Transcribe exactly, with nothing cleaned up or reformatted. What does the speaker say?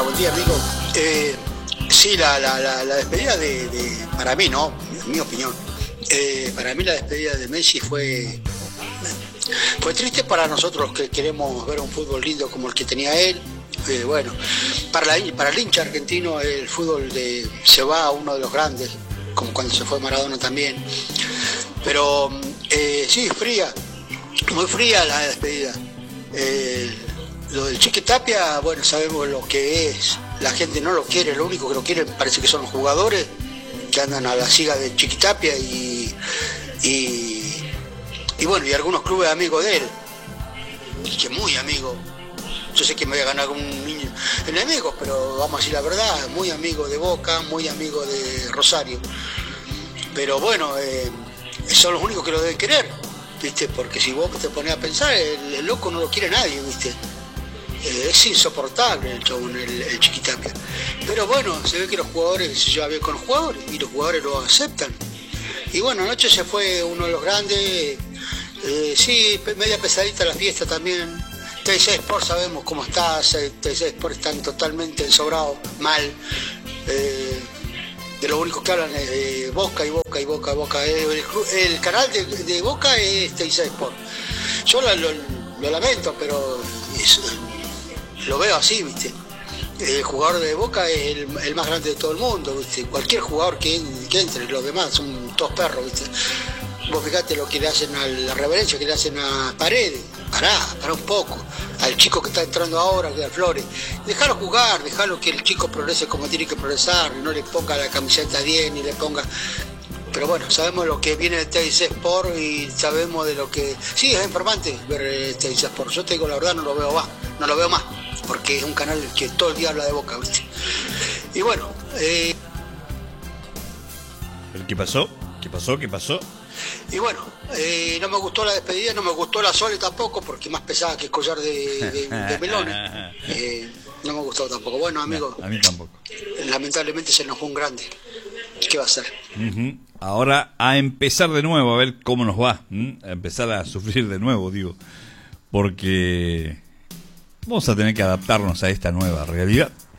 Hola, buen día, amigo. Eh, sí, la, la, la, la despedida de, de, para mí, ¿no? En mi opinión. Eh, para mí la despedida de Messi fue, fue triste para nosotros que queremos ver un fútbol lindo como el que tenía él. Eh, bueno, para, la, para el hincha argentino el fútbol de, se va a uno de los grandes, como cuando se fue Maradona también. Pero eh, sí, fría, muy fría la despedida. Eh, lo del Chiquitapia, bueno, sabemos lo que es, la gente no lo quiere, lo único que lo quiere parece que son los jugadores que andan a la siga de Chiquitapia y, y, y bueno, y algunos clubes amigos de él, y que muy amigos. Yo sé que me voy a ganar con un niño enemigo, pero vamos a decir la verdad, muy amigo de Boca, muy amigo de Rosario. Pero bueno, eh, son los únicos que lo deben querer, ¿viste? Porque si vos te pones a pensar, el, el loco no lo quiere nadie, ¿viste? Eh, es insoportable el chabón, el, el Chiquitapia. Pero bueno, se ve que los jugadores se llevan bien con los jugadores y los jugadores lo aceptan. Y bueno, anoche se fue uno de los grandes, eh, sí, media pesadita la fiesta también. T C Sport sabemos cómo está, T C Sport están totalmente ensobrados, mal. Eh, de lo único que hablan es de Boca y Boca y Boca, Boca. El, el, el canal de, de Boca es T C Sport. Yo lo, lo, lo lamento, pero es, lo veo así, ¿viste? El jugador de Boca es el, el más grande de todo el mundo, ¿viste? Cualquier jugador que, que entre, los demás son todos perros, ¿viste? Vos fijate lo que le hacen a la reverencia que le hacen a Paredes. Pará, pará un poco. Al chico que está entrando ahora, que a Flores. Dejalo jugar, dejalo que el chico progrese como tiene que progresar, no le ponga la camiseta diez, ni le ponga... Pero bueno, sabemos lo que viene de T C Sport y sabemos de lo que... Sí, es informante ver T C Sport. Yo te digo la verdad, no lo veo más, no lo veo más, porque es un canal que todo el día habla de Boca, ¿viste? Y bueno... Eh... ¿Qué pasó? ¿Qué pasó? ¿Qué pasó? Y bueno, eh, no me gustó la despedida, no me gustó la Sole tampoco, porque más pesada que el collar de, de, de melones. Eh, no me gustó tampoco. Bueno, amigo, no, a mí tampoco. Lamentablemente se nos fue un grande. ¿Qué va a hacer? Uh-huh. Ahora a empezar de nuevo, a ver cómo nos va. ¿Mm? A empezar a sufrir de nuevo, digo. Porque vamos a tener que adaptarnos a esta nueva realidad.